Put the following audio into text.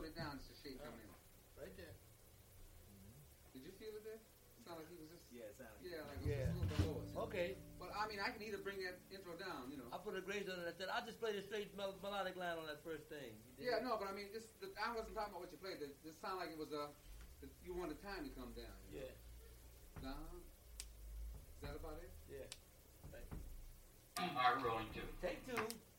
slowed it down just to shake him in. Right there. Did you feel it there? It sounded like he was just... Yeah, it sounded Yeah, like it was just a little bit lower. Okay. But, I mean, I can either bring that intro down, you know. I put a grace on it. I said, I'll just play the straight melodic line on that first thing. Yeah, no, but I mean, I wasn't talking about what you played. This sounded like it was you wanted time to come down. You know? Yeah. Down. Is that about it? Yeah. Thank you. Are rolling 2. Take 2.